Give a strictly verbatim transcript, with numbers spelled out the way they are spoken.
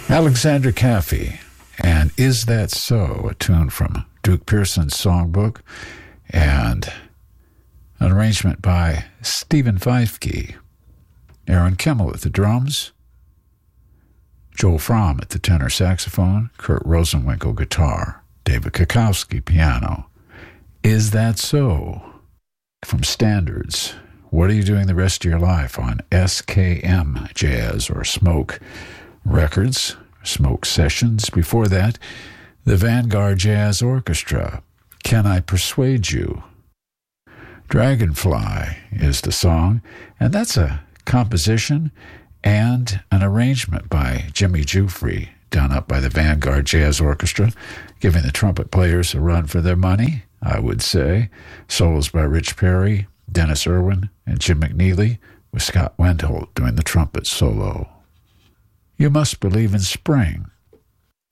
Alexandra Caffey, and Is That So? A tune from Duke Pearson's songbook, and an arrangement by Stephen Feifke. Aaron Kimmel at the drums, Joel Fromm at the tenor saxophone, Kurt Rosenwinkel guitar, David Kukowski piano. Is That So? From Standards. What are you doing the rest of your life on S K M Jazz or Smoke Records, Smoke Sessions? Before that, the Vanguard Jazz Orchestra. Can I Persuade You? Dragonfly is the song, and that's a composition and an arrangement by Jimmy Giuffre, done up by the Vanguard Jazz Orchestra, giving the trumpet players a run for their money, I would say. Solos by Rich Perry, Dennis Irwin, and Jim McNeely, with Scott Wendell doing the trumpet solo. You Must Believe in Spring